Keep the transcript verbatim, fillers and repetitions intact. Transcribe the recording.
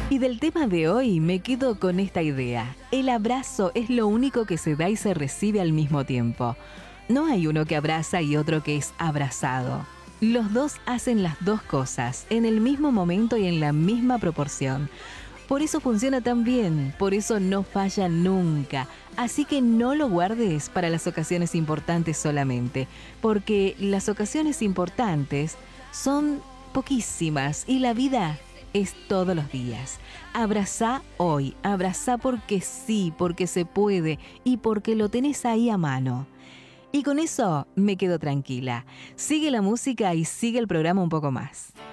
Y del tema de hoy me quedo con esta idea. El abrazo es lo único que se da y se recibe al mismo tiempo. No hay uno que abraza y otro que es abrazado. Los dos hacen las dos cosas, en el mismo momento y en la misma proporción. Por eso funciona tan bien, por eso no falla nunca. Así que no lo guardes para las ocasiones importantes solamente, porque las ocasiones importantes son poquísimas y la vida es todos los días. Abrazá hoy, abrazá porque sí, porque se puede y porque lo tenés ahí a mano. Y con eso me quedo tranquila. Sigue la música y sigue el programa un poco más.